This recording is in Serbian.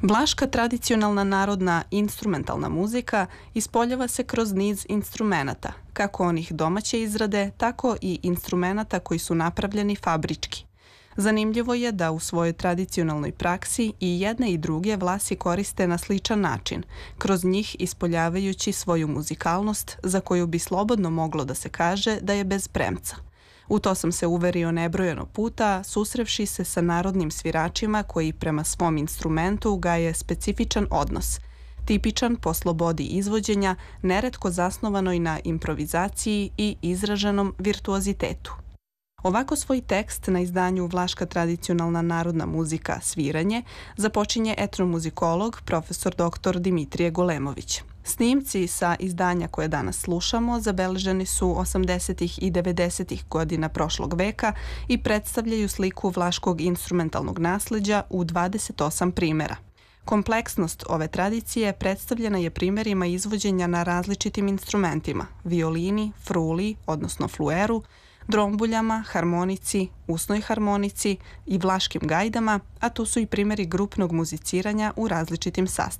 Vlaška tradicionalna narodna instrumentalna muzika ispoljava se kroz niz instrumenata, kako onih domaće izrade, tako i instrumenata koji su napravljeni fabrički. Zanimljivo je da u svojoj tradicionalnoj praksi i jedne i druge Vlasi koriste na sličan način, kroz njih ispoljavajući svoju muzikalnost za koju bi slobodno moglo da se kaže da je bez premca. U to sam se uverio nebrojeno puta, susrevši se sa narodnim sviračima koji prema svom instrumentu gaje specifičan odnos, tipičan po slobodi izvođenja, neretko zasnovanoj na improvizaciji i izraženom virtuozitetu. Ovako svoj tekst na izdanju Vlaška tradicionalna narodna muzika Sviranje započinje etnomuzikolog profesor dr. Dimitrije Golemović. Snimci sa izdanja koje danas slušamo zabeleženi su 80. i 90. godina prošlog veka i predstavljaju sliku vlaškog instrumentalnog nasleđa u 28 primera. Kompleksnost ove tradicije predstavljena je primerima izvođenja na različitim instrumentima, violini, fruli, odnosno flueru, drombuljama, harmonici, usnoj harmonici i vlaškim gajdama, a tu su i primeri grupnog muziciranja u različitim sastavima.